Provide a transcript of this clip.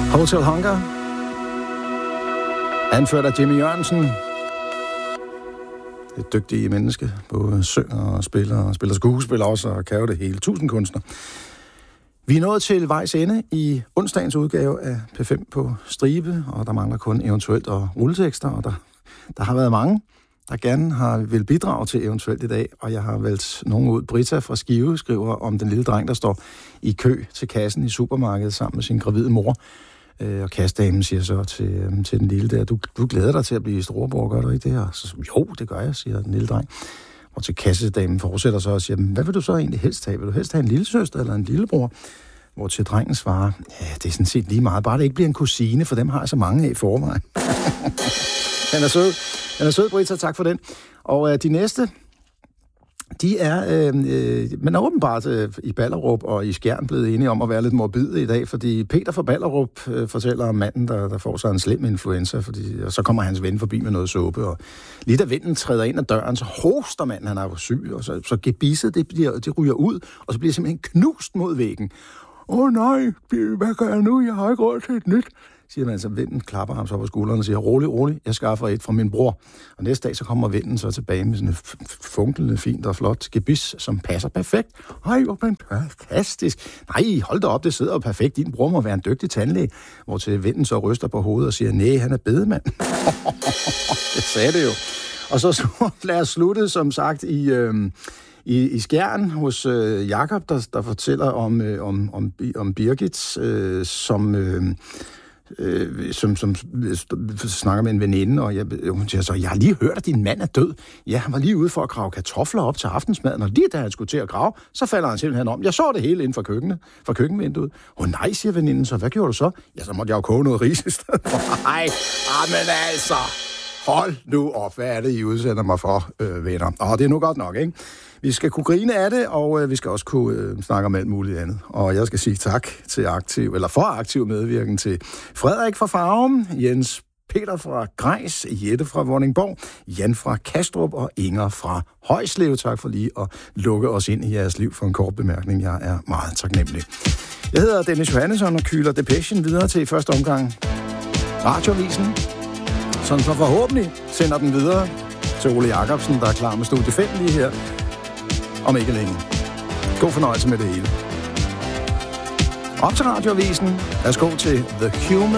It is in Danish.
Hotel Hunger, anført af Jimmy Jørgensen. Et dygtige menneske, både synger og spiller skuespil også, og kan jo det hele. 1000 kunstner. Vi er nået til vejs ende i onsdagens udgave af P5 på stribe, og der mangler kun eventuelt og rulletekster, og der har været mange, der gerne vil bidrage til eventuelt i dag, og jeg har valgt nogen ud. Britta fra Skive skriver om den lille dreng, der står i kø til kassen i supermarkedet sammen med sin gravide mor. Og kassedamen siger så til den lille der, du glæder dig til at blive storebror, gør du ikke det her? Så jo, det gør jeg, siger den lille dreng. Og til kassedamen fortsætter så og siger, hvad vil du så egentlig helst have? Vil du helst have en lillesøster eller en lillebror? Hvor til drengen svarer, ja, det er sådan set lige meget, bare det ikke bliver en kusine, for dem har jeg så mange af i forvejen. Den er sød, Britta, tak for den. Og de næste, de er, men er åbenbart i Ballerup og i Skjern blevet enige om at være lidt morbide i dag, fordi Peter fra Ballerup fortæller om manden, der får sig en slem influenza, og så kommer hans ven forbi med noget suppe, og lige da vinden træder ind ad døren, så hoster manden, han er jo syg, og så gebisset, det ryger ud, og så bliver simpelthen knust mod væggen. Nej, hvad gør jeg nu? Jeg har ikke råd til et nyt, siger man, så vennen klapper ham så på skulderen og siger, rolig, jeg skaffer et fra min bror. Og næste dag, så kommer vennen så tilbage med sådan et funklende, fint og flot gebis, som passer perfekt. Ej, hvor fantastisk. Nej, hold da op, det sidder jo perfekt. Din bror må være en dygtig tandlæge. Hvor til vennen så ryster på hovedet og siger, nej, han er bedemand. Det sagde det jo. Og så lad os slutte, som sagt, i Skjern hos Jakob, der fortæller om Birgit, som snakker med en veninde, og hun siger så, jeg har lige hørt, at din mand er død. Ja, han var lige ude for at grave kartofler op til aftensmaden, og lige da han skulle til at grave, så falder han simpelthen om. Jeg så det hele inden for køkkenvinduet. Nej, siger veninden, så hvad gjorde du så? Ja, så måtte jeg jo koge noget ris i stedet for. Nej, men altså, hold nu op, hvad er det, I udsender mig for, venner? Det er nu godt nok, ikke? Vi skal kunne grine af det, og vi skal også kunne snakke om alt muligt andet. Og jeg skal sige tak til aktiv medvirken til Frederik fra Farum, Jens Peter fra Grejs, Jette fra Vordingborg, Jan fra Kastrup og Inger fra Højslev. Tak for lige at lukke os ind i jeres liv for en kort bemærkning. Jeg er meget taknemmelig. Jeg hedder Dennis Johannesson og kyler Depechen videre til i første omgang Radioavisen, som så forhåbentlig sender den videre til Ole Jacobsen, der er klar med studie 5 lige her om ikke længe. God fornøjelse med det hele. Op til Radioavisen. Værsgo til The Human